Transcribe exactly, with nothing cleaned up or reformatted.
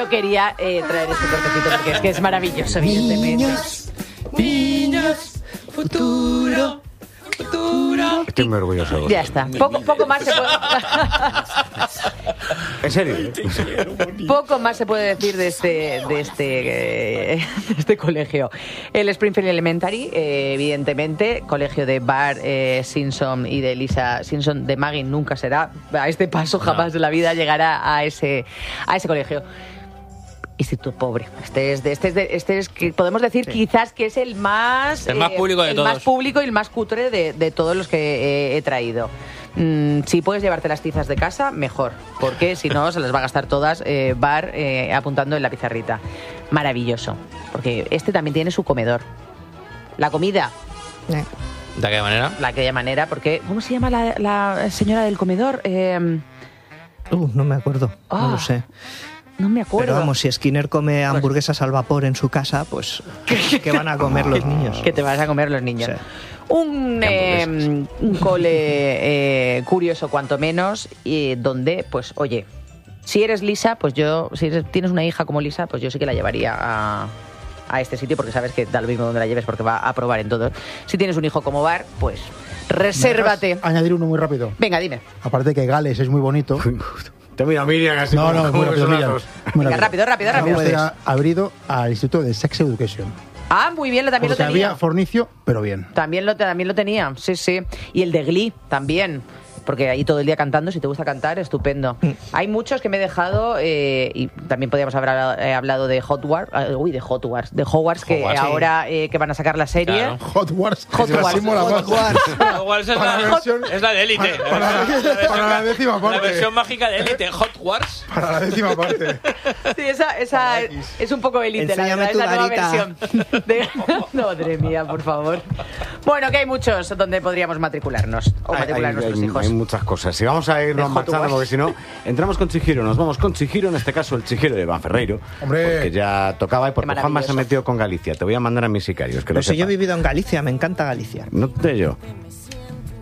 yo quería eh, traer este cortecito porque es que es maravilloso, evidentemente. Niños, niños, futuro, futuro. Estoy muy orgulloso de vos. Ya está. Poco, poco más se puede... ¿En serio? Poco más se puede decir de este, de este, eh, de este colegio. El Springfield Elementary, eh, evidentemente, colegio de Bart eh, Simpson y de Lisa Simpson. De Maggie nunca será. A este paso jamás no. de la vida llegará a ese, a ese colegio. Instituto pobre. Este es, de, este es, de, este es que podemos decir sí. quizás que es el más el más público de el todos. más público y el más cutre de, de todos los que eh, he traído. Mm, si puedes llevarte las tizas de casa, mejor, porque si no se las va a gastar todas eh, Bar eh, apuntando en la pizarrita. Maravilloso, porque este también tiene su comedor. La comida. ¿De qué manera? La aquella manera, porque ¿cómo se llama la, la señora del comedor? Eh, uh, no me acuerdo, oh. no lo sé. No me acuerdo. Pero vamos, si Skinner come hamburguesas al vapor en su casa, pues ¿qué van a comer los niños? ¿Qué te vas a comer los niños? Sí. Un, eh, un cole eh, curioso cuanto menos, y donde, pues, oye, si eres Lisa, pues yo, si eres, tienes una hija como Lisa, pues yo sí que la llevaría a, a este sitio, porque sabes que da lo mismo donde la lleves, porque va a probar en todo. Si tienes un hijo como Bar, pues resérvate. Añadir uno muy rápido. Venga, dime. Aparte que Gales es muy bonito. Te mira Miriam así. No, no, muy rápido, Miriam. Venga, rápido, rápido, rápido. Vamos a abrido al Instituto de Sex Education. Ah, muy bien, también Porque lo tenía. Había fornicio, pero bien. También lo, también lo tenía, sí, sí. Y el de Glee también. Porque ahí todo el día cantando, si te gusta cantar, estupendo. Mm. Hay muchos que me he dejado, eh, y también podríamos haber eh, hablado de Hot Wars, uh, uy, de Hot Wars, de Hogwarts, que Hogwarts, ahora sí. eh, que van a sacar la serie. Claro. Hot Wars. Hot Wars. Sí, mola Hot Wars. Hot Wars es, la, versión, es la de Élite. Para, para, para, para la décima parte. La versión mágica de Élite, Hot Wars. Para la décima parte. Sí, esa, esa es, es un poco Élite, la verdad, esa nueva versión. De... Madre mía, por favor. Bueno, que hay muchos donde podríamos matricularnos o hay, matricular hay, nuestros hay, hijos. Hay muchas cosas. Si vamos a irnos marchando, porque si no, entramos con Chihiro, nos vamos con Chihiro, en este caso el Chihiro de Iván Ferreiro. Hombre. Porque ya tocaba y porque Juanma se metió con Galicia. Te voy a mandar a mis sicarios. Que Pero lo si sepan. yo he vivido en Galicia, me encanta Galicia. No te yo.